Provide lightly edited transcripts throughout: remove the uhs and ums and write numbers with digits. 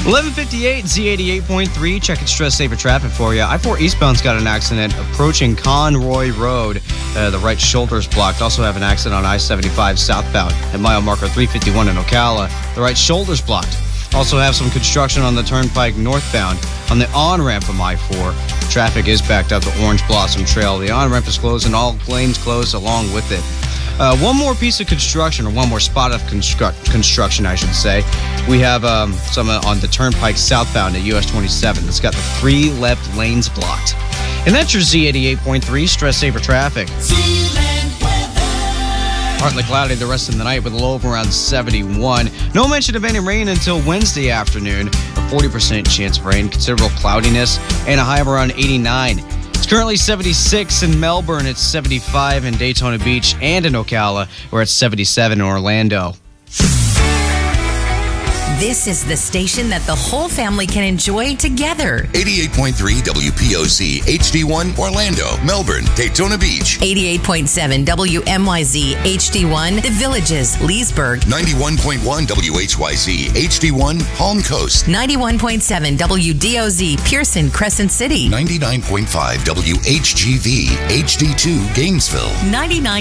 11:58 Z88.3. Checking stress saver traffic for you. I-4 eastbound's got an accident approaching Conroy Road. The right shoulder's blocked. Also have an accident on I-75 southbound at mile marker 351 in Ocala. The right shoulder's blocked. Also have some construction on the Turnpike northbound. On the on-ramp from I-4, traffic is backed up to Orange Blossom Trail. The on-ramp is closed and all lanes closed along with it. One more piece of construction, or one more spot of construction, I should say. We have some on the Turnpike southbound at US 27. It's got the 3 left lanes blocked. And that's your Z88.3 stress saver traffic. Partly cloudy the rest of the night with a low of around 71. No mention of any rain until Wednesday afternoon. A 40% chance of rain, considerable cloudiness, and a high of around 89. It's currently 76 in Melbourne. It's 75 in Daytona Beach and in Ocala, where it's 77 in Orlando. This is the station that the whole family can enjoy together. 88.3 WPOC, HD1, Orlando, Melbourne, Daytona Beach. 88.7 WMYZ, HD1, The Villages, Leesburg. 91.1 WHYZ, HD1, Palm Coast. 91.7 WDOZ, Pearson, Crescent City. 99.5 WHGV, HD2, Gainesville.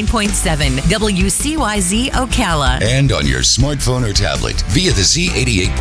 99.7 WCYZ, Ocala. And on your smartphone or tablet via the Z88.3